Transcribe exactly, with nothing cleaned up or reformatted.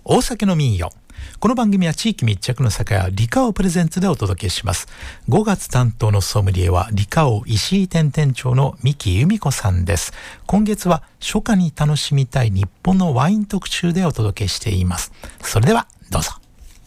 大酒飲みんよ。この番組は地域密着の酒屋リカオプレゼンツでお届けします。ごがつ担当のソムリエはリカオ石井店店長の三木由美子さんです。今月は初夏に楽しみたい日本のワイン特集でお届けしています。それではどうぞ。